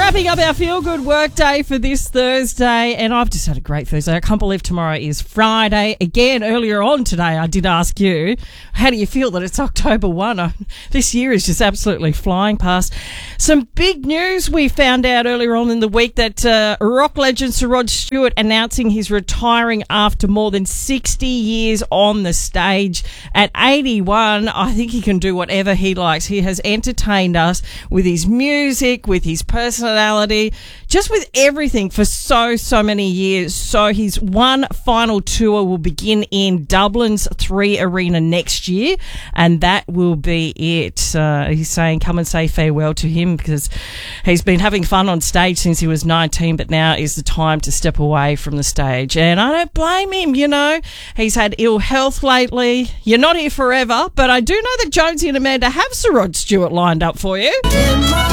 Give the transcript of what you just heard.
Wrapping up our feel-good work day for this Thursday, and I've just had a great Thursday. I can't believe tomorrow is Friday. Again, earlier on today, I did ask you, how do you feel that it's October 1? This year is just absolutely flying past. Some big news we found out earlier on in the week that rock legend Sir Rod Stewart announcing he's retiring after more than 60 years on the stage. At 81, I think he can do whatever he likes. He has entertained us with his music, with his personality, just with everything for so many years. So his one final tour will begin in Dublin's 3 Arena next year, and that will be it. He's saying come and say farewell to him because he's been having fun on stage since he was 19, but now is the time to step away from the stage. And I don't blame him, you know. He's had ill health lately. You're not here forever, but I do know that Jonesy and Amanda have Sir Rod Stewart lined up for you.